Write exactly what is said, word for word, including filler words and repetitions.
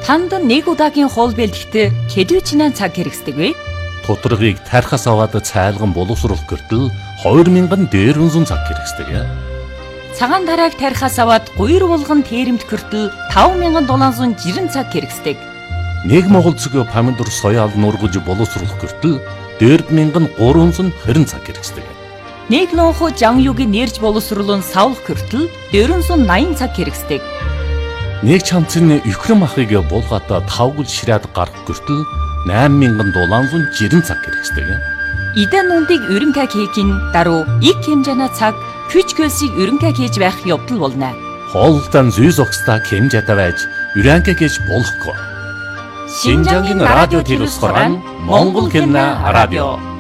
Танд нэг удаагийн хоол бэлтгэхдээ хэдвэчнээ цаг хэрэгсдэг вэ? Тутаргыг тархас аваад цайлган боловсруулах гэртэл хоёр мянган дээрвэн цаг хэрэгсдэг. Цагаан тарааг тархас аваад гуйр булган тэрэмт гэртэл таван мянган долоон зуун жирэн цаг хэрэгсдэг. Нэг монгол цэгийн помидор соёал нургаж боловсруулах гэртэл дөрв мянган гурван зуун хорин цаг хэрэгсдэг. Нэг лонхо жангюгийн нэрж боловсруулан савлах гэртэл дөрвөн зуун наян цаг хэрэгсдэг. Нэг чамцны өхрөн махыг булгаатаа тавгал ширээд гарах гэртэл найман мянган долоон зуун жирэн цаг хэрэгсдэг. Идэн нундыг өрөнкаг хийхин даруй ик хэмжээний цаг хүч хөлсийг өрөнкаг хийж байх явдал болно. Хоолтон зүй зогсдаа хэмжээтэй байж өрөнкаг хийж болохгүй. Шинжангийн радио телевизээр Монгол кино радио